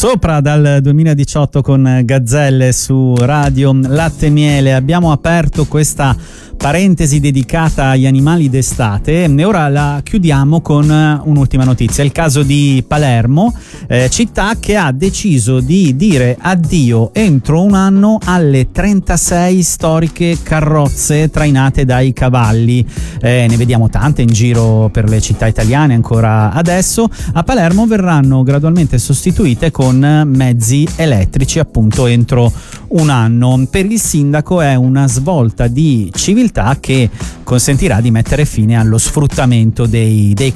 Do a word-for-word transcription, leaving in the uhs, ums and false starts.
Sopra dal duemiladiciotto con Gazzelle su Radio Latte e Miele. Abbiamo aperto questa parentesi dedicata agli animali d'estate e ora la chiudiamo con un'ultima notizia. Il caso di Palermo, eh, città che ha deciso di dire addio entro un anno alle trentasei storiche carrozze trainate dai cavalli. Eh, ne vediamo tante in giro per le città italiane ancora adesso. A Palermo verranno gradualmente sostituite con mezzi elettrici appunto entro un anno. Per il sindaco è una svolta di civiltà che consentirà di mettere fine allo sfruttamento dei, dei